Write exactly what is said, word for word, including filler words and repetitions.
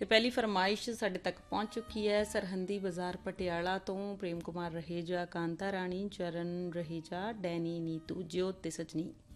ਤੇ ਪਹਿਲੀ ਫਰਮਾਇਸ਼ ਸਾਡੇ ਤੱਕ ਪਹੁੰਚ ਚੁੱਕੀ ਹੈ ਸਰਹੰਦੀ ਬਾਜ਼ਾਰ ਪਟਿਆਲਾ ਤੋਂ ਪ੍ਰੇਮ ਕੁਮਾਰ ਰਹੇਜਾ, ਕਾਂਤਾ ਰਾਣੀ, ਚਰਨ ਰਹੇਜਾ, ਡੈਨੀ, ਨੀਤੂ, ਜੋਤ ਤੇ ਸਜਨੀ।